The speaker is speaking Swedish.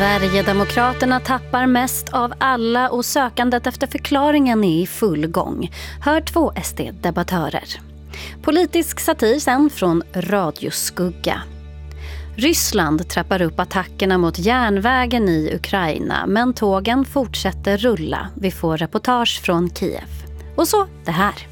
Sverigedemokraterna tappar mest av alla och sökandet efter förklaringen är i full gång. Hör 2 SD-debattörer. Politisk satir sen från Radioskugga. Ryssland trappar upp attackerna mot järnvägen i Ukraina, men tågen fortsätter rulla. Vi får reportage från Kiev. Och så det här.